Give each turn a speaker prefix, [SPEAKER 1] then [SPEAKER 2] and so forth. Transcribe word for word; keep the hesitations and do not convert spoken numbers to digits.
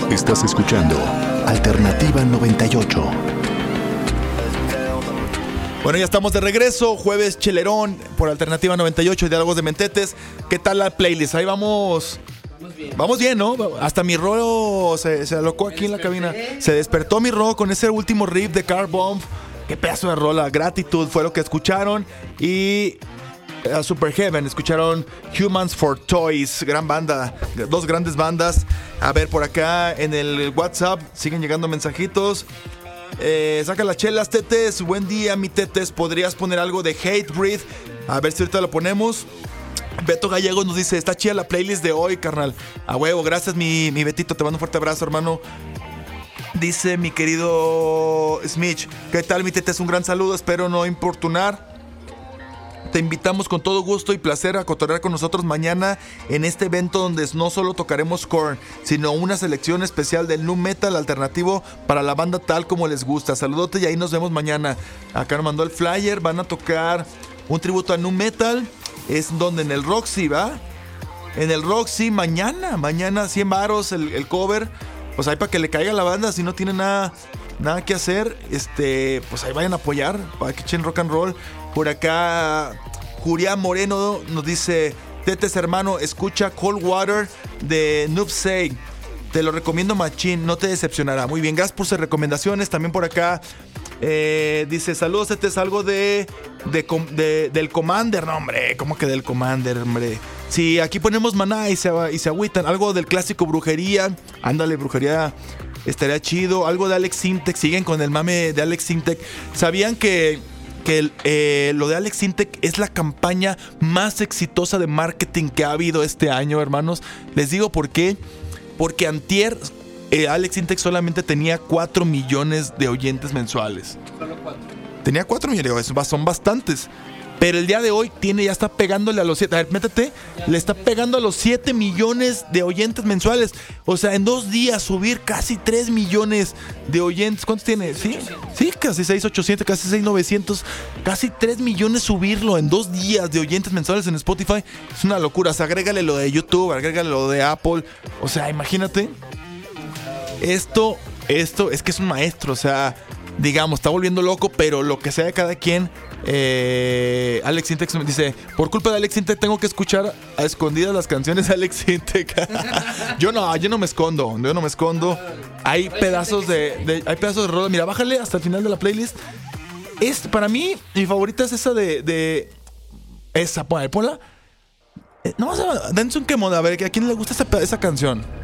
[SPEAKER 1] Estás escuchando Alternativa noventa y ocho.
[SPEAKER 2] Bueno, ya estamos de regreso, jueves chelerón por Alternativa noventa y ocho, Diálogos de Mentetes. ¿Qué tal la playlist? Ahí vamos. Vamos bien, vamos bien, ¿no? Hasta mi Ro se, se alocó aquí en la cabina. Se despertó mi Ro con ese último riff de Car Bomb. Qué pedazo de rola. Gratitud fue lo que escucharon. Y uh, Super Heaven, escucharon Humans for Toys. Gran banda, dos grandes bandas. A ver, por acá en el WhatsApp siguen llegando mensajitos. Eh, saca las chelas, Tetes. Buen día, mi Tetes. ¿Podrías poner algo de Hatebreed? A ver si ahorita lo ponemos. Beto Gallegos nos dice: está chida la playlist de hoy, carnal. A huevo, gracias, mi, mi Betito. Te mando un fuerte abrazo, hermano. Dice mi querido Smith: ¿qué tal, mi Tetes? Un gran saludo, espero no importunar. Te invitamos con todo gusto y placer a cotorrear con nosotros mañana en este evento donde no solo tocaremos Korn, sino una selección especial del nu metal alternativo para la banda tal como les gusta. Saludote y ahí nos vemos mañana. Acá nos mandó el flyer, van a tocar un tributo a nu metal. Es donde en el Roxy, ¿va? En el Roxy mañana, mañana cien varos el, el cover. Pues ahí para que le caiga a la banda, si no tiene nada, nada que hacer, este, pues ahí vayan a apoyar, para que echen rock and roll. Por acá, Julián Moreno nos dice: Tetes, hermano, escucha Cold Water de Noob Say. Te lo recomiendo, machín, no te decepcionará. Muy bien, gracias por sus recomendaciones. También por acá eh, dice: saludos, Tetes, algo de, de, de del Commander. No, hombre, ¿cómo que del Commander, hombre? Si aquí ponemos Maná y se, y se agüitan. Algo del clásico Brujería. Ándale, Brujería, estaría chido. Algo de Alex Sintek. Siguen con el mame de Alex Sintek. ¿Sabían que que el, eh, lo de Alex Sintek es la campaña más exitosa de marketing que ha habido este año, hermanos? Les digo por qué. Porque antier eh, Alex Sintek solamente tenía cuatro millones de oyentes mensuales. Solo cuatro. Tenía cuatro millones, son bastantes. Pero el día de hoy tiene, ya está pegándole a los siete. A ver, métete. Le está pegando a los siete millones de oyentes mensuales. O sea, en dos días subir casi tres millones de oyentes. ¿Cuántos tiene? ¿Sí? Sí, casi seis mil ochocientos, casi seis mil novecientos. Casi tres millones subirlo en dos días de oyentes mensuales en Spotify. Es una locura. O sea, agrégale lo de YouTube, agrégale lo de Apple. O sea, imagínate. Esto, esto es que es un maestro. O sea, digamos, está volviendo loco, pero lo que sea de cada quien. Eh, Alex Sintek dice: por culpa de Alex Sintek tengo que escuchar a escondidas las canciones de Alex Sintek. Yo no, yo no me escondo, yo no me escondo. Hay pedazos de, de hay pedazos de rola. Mira, bájale hasta el final de la playlist. Es, para mí, mi favorita es esa de, de esa, ponla. ponla. No, dense un quemón, a ver, ¿a quién le gusta esa, esa canción?